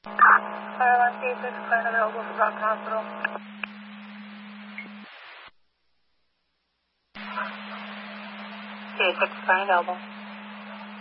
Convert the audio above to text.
Fire 136, plan available for Brockton Hospital. Okay, 6 plan available.